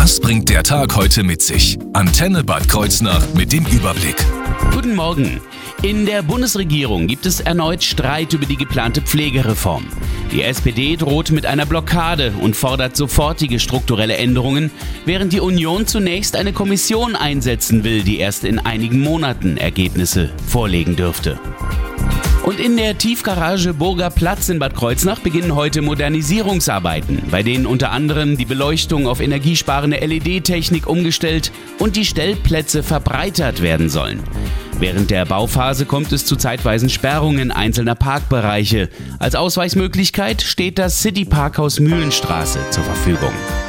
Was bringt der Tag heute mit sich? Antenne Bad Kreuznach mit dem Überblick. Guten Morgen. In der Bundesregierung gibt es erneut Streit über die geplante Pflegereform. Die SPD droht mit einer Blockade und fordert sofortige strukturelle Änderungen, während die Union zunächst eine Kommission einsetzen will, die erst in einigen Monaten Ergebnisse vorlegen dürfte. Und in der Tiefgarage Burger Platz in Bad Kreuznach beginnen heute Modernisierungsarbeiten, bei denen unter anderem die Beleuchtung auf energiesparende LED-Technik umgestellt und die Stellplätze verbreitert werden sollen. Während der Bauphase kommt es zu zeitweisen Sperrungen einzelner Parkbereiche. Als Ausweichmöglichkeit steht das City Parkhaus Mühlenstraße zur Verfügung.